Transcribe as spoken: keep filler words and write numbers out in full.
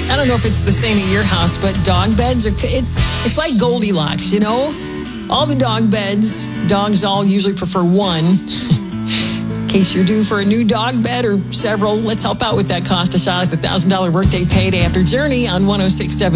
I don't know if it's the same at your house, but dog beds are, it's, it's like Goldilocks, you know? All the dog beds, dogs all usually prefer one. In case you're due for a new dog bed or several, let's help out with that cost. A shot at the one thousand dollars workday payday after Journey on one oh six point seven.